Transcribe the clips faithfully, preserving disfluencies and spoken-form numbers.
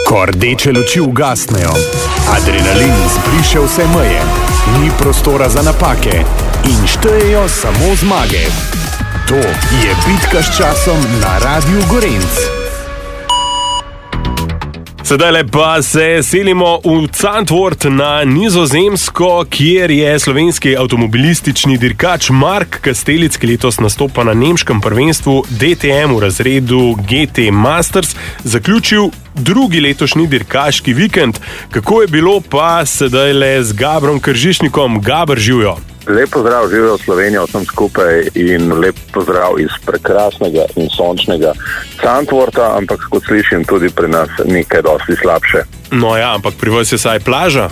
Ko rdeče luči ugasnejo, adrenalin zbriše vse meje, ni prostora za napake in štejejo samo zmage. To je bitka s časom na Radiu Gorenc. Sedaj pa se selimo v Zandvoort na Nizozemsko, kjer je slovenski avtomobilistični dirkač Mark Kastelic, ki letos nastopa na nemškem prvenstvu D T M v razredu G T Masters, zaključil drugi letošnji dirkaški vikend. Kako je bilo pa sedaj le z Gabrom Kržišnikom? Gabr, živjo! Lep pozdrav, živijo Slovenijo vsem skupaj in lep pozdrav iz prekrasnega in sončnega Zandvoorta, ampak kot slišim, tudi pri nas ni kaj dosti slabše. No ja, ampak pri vas je saj plaža.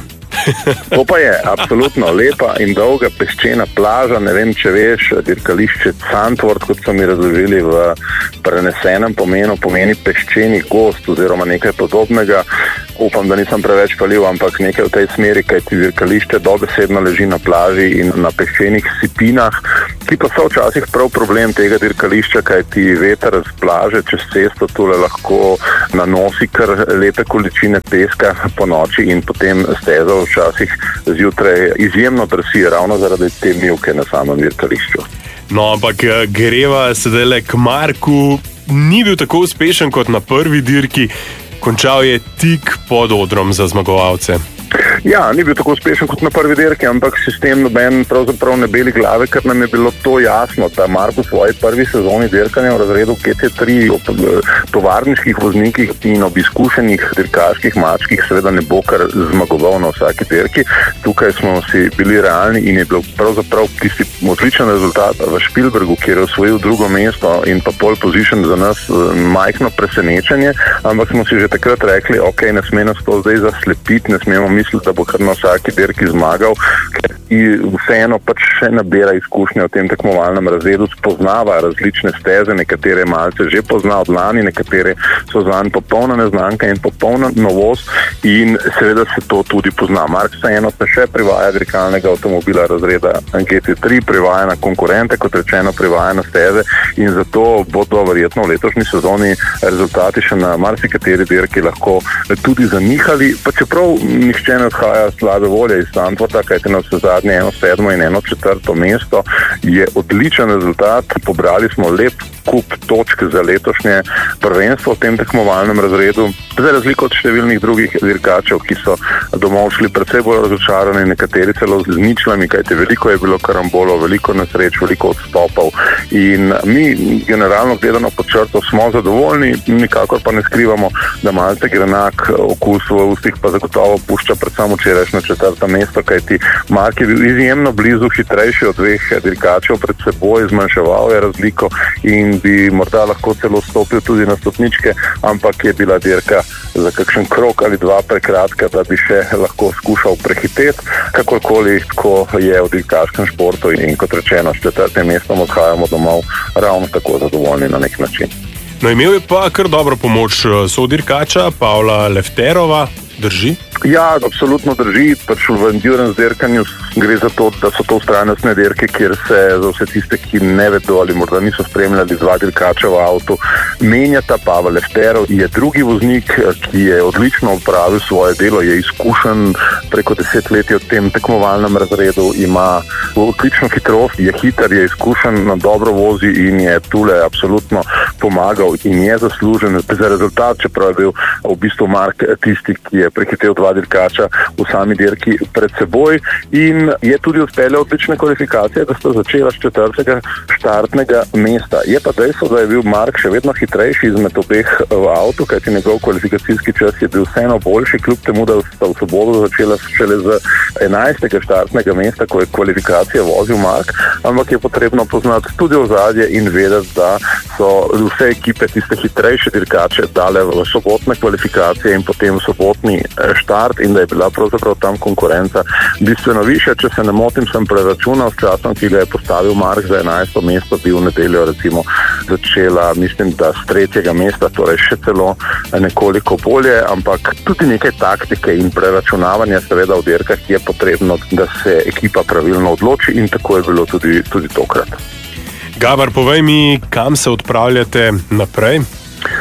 To pa je absolutno lepa in dolga peščena plaža, ne vem, če veš, dirkališče Zandvoort, kot so mi razložili v prenesenem pomenu, pomeni peščeni gozd oziroma nekaj podobnega. Upam, da nisem preveč palil, ampak nekaj v tej smeri, kajti dirkališče dobesedno leži na plaži in na peščenih sipinah, ki pa so včasih prav problem tega dirkališča, kajti veter z plaže čez cesto tule lahko nanosi kar lepe količine peska po noči in potem stezo včasih zjutraj izjemno drsi, ravno zaradi te mivke na samem dirkališču. No, ampak greva sedaj le k Marku. Ni bil tako uspešen kot na prvi dirki, končal je tik pod odrom za zmagovalce. Ja, ni bil tako uspešen kot na prvi dirki, ampak sistem noben pravzaprav ne beli glave, ker nam je bilo to jasno, da Marko v svoji prvi sezoni dirkanja v razredu G T tri ob tovarniških voznikih in ob izkušenih dirkaških mačkih seveda ne bo kar zmagoval na vsaki dirki. Tukaj smo si bili realni in je bil pravzaprav tisti odličen rezultat v Špilbergu, kjer je osvojil drugo mesto in pa pole position za nas majhno presenečenje, ampak smo si že takrat rekli, ok, ne sme nas to zdaj zaslepiti, ne smemo misliti, da bo kar na vsaki dirki zmagal, ker vseeno pač še nabira izkušnje v tem tekmovalnem razredu, spoznava različne steze, nekatere malce že pozna od lani, nekatere so zanj popolna neznanka in popolna novost in seveda se to tudi pozna. Mark vseeno se še privaja dirkalnega avtomobila razreda G T tri, privaja na konkurente, kot rečeno, privaja na steze in zato bodo verjetno v letošnji sezoni rezultati še na marsikateri dirki lahko tudi zanihali, pa čeprav nihče ne odhaja slabe volje iz Zandvoorta, kajte na vse zadnje eno sedmo in eno četrto mesto je odličen rezultat. Pobrali smo lep kup točk za letošnje prvenstvo v tem tekmovalnem razredu, za razliko od številnih drugih dirkačev, ki so domov šli precej bolj razočarani, nekateri celo z ničlami, kajte veliko je bilo karambolov, veliko nesreč, veliko odstopov in mi generalno gledano pod črto smo zadovoljni, nikakor pa ne skrivamo, da malce grenak okus v ustih pa zagotovo pušča predvsem včerajšnje četrto mesto, kajti Mark je bil izjemno blizu, hitrejši od dveh dirkačev pred seboj, zmanjševal je razliko in bi morda lahko celo stopil tudi na stopničke, ampak je bila dirka za kakšen krog ali dva prekratka, da bi še lahko skušal prehiteti. Kakorkoli, ko je v dirkaškem športu in kot rečeno, s četrtim mestom odhajamo domov ravno tako zadovoljni na nek način. No, imel je pa kar dobro pomoč sodirkača Pavla Lefterova, drži? Ja, absolutno drži. Pač v endurance dirkanju gre za to, da so to vztrajnostne dirke, kjer se za vse tiste, ki ne vedo ali morda niso spremljali dva dirkača v avtu, menjata. Pavel Lefterov je drugi voznik, ki je odlično opravil svoje delo, je izkušen preko deset let v tem tekmovalnem razredu, ima odlično hitrost, je hiter, je izkušen, dobro vozi in je tule absolutno pomagal in je zaslužen za rezultat, čeprav je bil v bistvu Mark tisti, ki je prehitel dva dirkača v sami dirki pred seboj in je tudi uspeljal odlične kvalifikacije, da sta začela s četrtega štartnega mesta. Je pa dejstvo, da je bil Mark še vedno hitrejši izmed obeh v avtu, kajti njegov kvalifikacijski čas je bil vseeno boljši, kljub temu, da sta v soboto začela šele z enajstega štartnega mesta, ko je kvalifikacije vozil Mark, ampak je potrebno poznati tudi ozadje in vedeti, da so vse ekipe tiste hitrejše dirkače dale v sobotne kvalifikacije in potem v sobotni štart in da je bila pravzaprav tam konkurenca bistveno višja. Če se ne motim, sem preračunal s časom, ki ga je postavil Mark za enajsto mesto, bi v nedeljo recimo začela, mislim, da s tretjega mesta, torej še celo nekoliko bolje, ampak tudi nekaj taktike in preračunavanja seveda v dirkah je potrebno, da se ekipa pravilno odloči in tako je bilo tudi, tudi tokrat. Gabar, povej mi, kam se odpravljate naprej?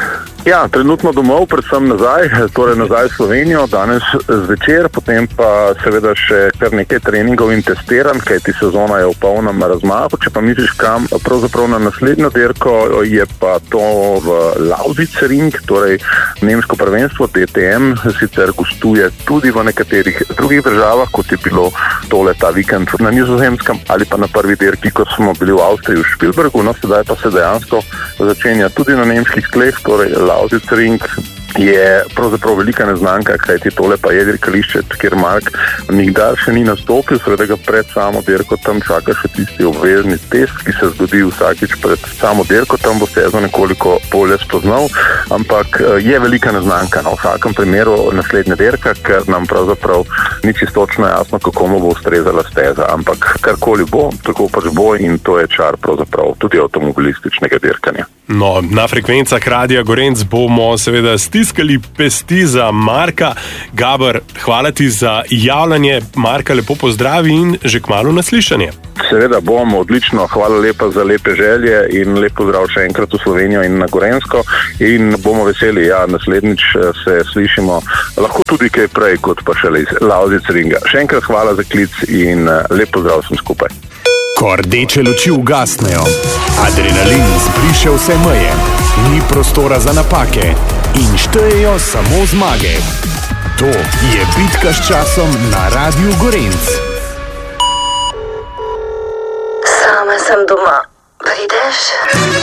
Ja, trenutno domov, predvsem nazaj, torej nazaj v Slovenijo, danes zvečer, potem pa seveda še kar nekaj treningov in testiranj, kajti sezona je v polnem razmahu. Če pa misliš kam, pravzaprav na naslednjo dirko, je pa to v Lausitzring, torej nemško prvenstvo D T M, sicer gostuje tudi v nekaterih drugih državah, kot je bilo tole ta vikend na Nizozemskem ali pa na prvi dirki, ko smo bili v Avstriji v Špilbergu, no sedaj pa se dejansko začenja tudi na nemških tleh, torej Lausitzring je pravzaprav velika neznanka, kajti tole pa je dirkališče, kjer Mark nikdar še ni nastopil, seveda ga pred samo dirko tam čaka še tisti obvezni test, ki se zgodi vsakič pred samo dirko, tam bo se nekoliko bolje spoznal, ampak je velika neznanka na vsakem primeru naslednja dirka, ker nam pravzaprav ni čistočno jasno, kako mu bo ustrezala steza, ampak karkoli bo, tako pač bo in to je čar pravzaprav tudi avtomobilističnega dirkanja. No, na frekvencah Radia Gorenc bomo seveda stiskali pesti za Marka. Gabor, hvala ti za javljanje. Marka lepo pozdravi in že kmalu na slišanje. Seveda bom, odlično, hvala lepa za lepe želje in lep pozdrav še enkrat v Slovenijo in na Gorenjsko in bomo veseli, ja, naslednjič se slišimo, lahko tudi kaj prej kot pa šele iz Lausitzringa. Še enkrat hvala za klic in lep pozdrav vsem skupaj. Ko rdeče luči ugasnejo, adrenalin zbriše vse meje, ni prostora za napake in štejejo samo zmage. To je bitka s časom na Radiu Gorenc. Sama sem doma. Prideš?